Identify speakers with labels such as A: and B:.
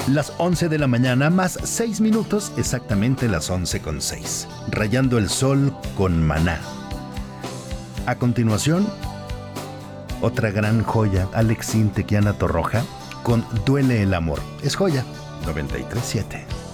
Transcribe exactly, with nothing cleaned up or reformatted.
A: Las once de la mañana más seis minutos, exactamente las once con seis. Rayando el sol con Maná. A continuación, otra gran joya, Alex Sintek y Ana Torroja, con Duele el amor. Es joya, noventa y tres punto siete.